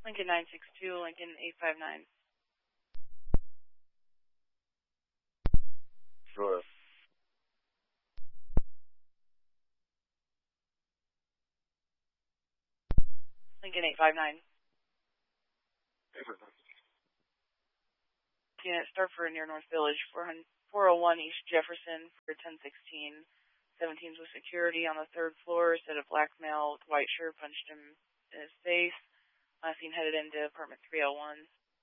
Lincoln 962, Lincoln 859. Sure. Lincoln 859. Unit start for near North Village, 401 East Jefferson for 1016. 17's with security on the 3rd floor, said a black male with white shirt punched him in his face. Last seen headed into apartment 301.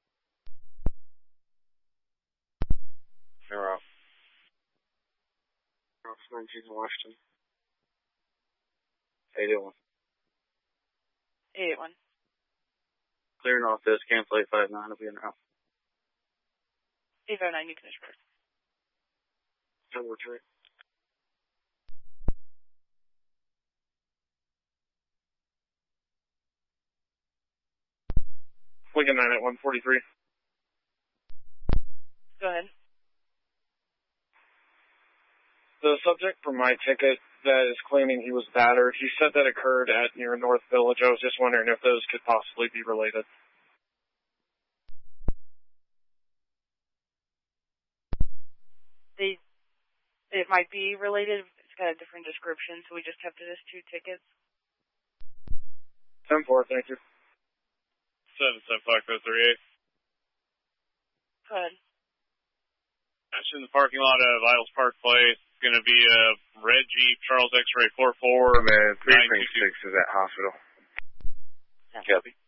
Zero. Office 19 Washington. 881. 881. Clearing off this, cancel 859, I'll be in now. 859, you can disperse. Number 3. Lincoln 9 at 143. Go ahead. The subject for my ticket that is claiming he was battered, he said that occurred at near North Village. I was just wondering if those could possibly be related. It might be related. It's got a different description, so we just have to list 2 tickets. 10-4, thank you. 77538. Go ahead. That's in the parking lot of Isles Park Place. It's going to be a red Jeep, Charles X-Ray 44. Man, 336 is at hospital. Yeah. Copy.